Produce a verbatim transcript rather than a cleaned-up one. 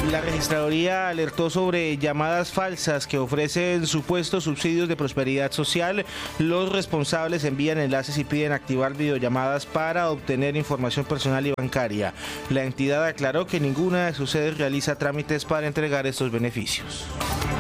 La registraduría alertó sobre llamadas falsas que ofrecen supuestos subsidios de prosperidad social. Los responsables envían enlaces y piden activar videollamadas para obtener información personal y bancaria. La entidad aclaró que ninguna de sus sedes realiza trámites para entregar estos beneficios.